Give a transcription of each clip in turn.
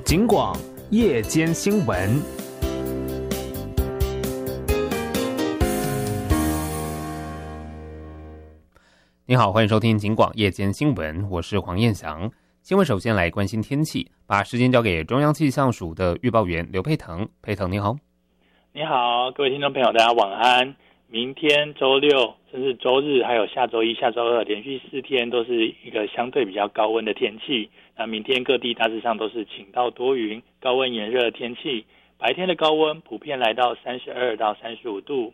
警广夜间新闻。你好，欢迎收听警广夜间新闻，我是黄彦翔。新闻首先来关心天气，把时间交给中央气象署的预报员刘佩腾。佩腾你好。 你好，各位听众朋友，大家晚安。明天周六甚至周日还有下周一下周二连续4天都是一个相对比较高温的天气。那明天各地大致上都是晴到多云，高温炎热的天气，白天的高温普遍来到32到35度，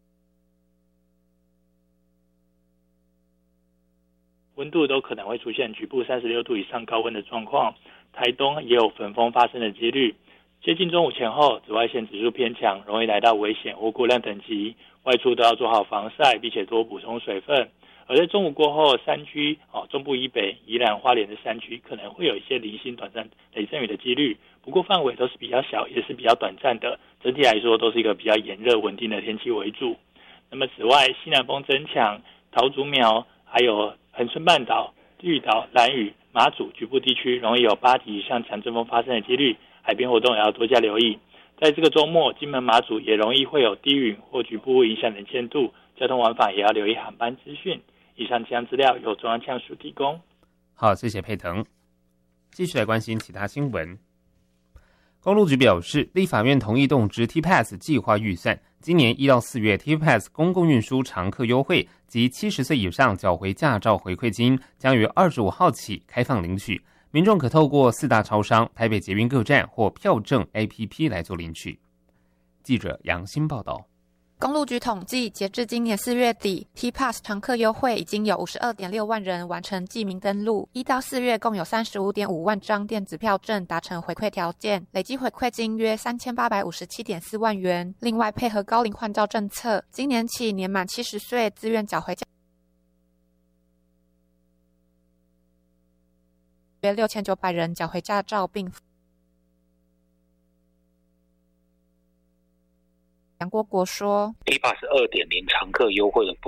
温度都可能会出现局部36度以上高温的状况。台东也有焚风发生的几率。接近中午前后，紫外线指数偏强，容易来到危险或过量等级，外出都要做好防晒，并且多补充水分。而在中午过后，山区中部以北、宜兰花莲的山区可能会有一些零星短暂雷阵雨的几率，不过范围都是比较小，也是比较短暂的，整体来说都是一个比较炎热稳定的天气为主。那么此外，西南风增强，桃竹苗还有恒春半岛、绿岛、兰屿、马祖局部地区容易有8级以上强阵风发生的几率，海边活动也要多加留意。在这个周末，金门马祖也容易会有低云或局部影响能见度，交通往返也要留意航班资讯。以上气象资料由中央气象署提供。 好，谢谢佩腾。继续来关心其他新闻。公路局表示，立法院同意动支 T-Pass 计划预算，今年1到4月 T-Pass 公共运输常客优惠及70岁以上缴回驾照回馈金将于25号起开放领取，民众可透过4大超商、台北捷运各站或票证 APP 来做领取。记者杨欣报道。 公路局统计，截至今年4月底 ，T-Pass 常客优惠已经有52.6万人完成记名登录，1到4月共有35.5万张电子票证达成回馈条件，累计回馈金约3857.4万元。另外，配合高龄换照政策，今年起年满70岁自愿缴回约6900人缴回驾照，并杨国国说 T-Pass 2.0 常客优惠的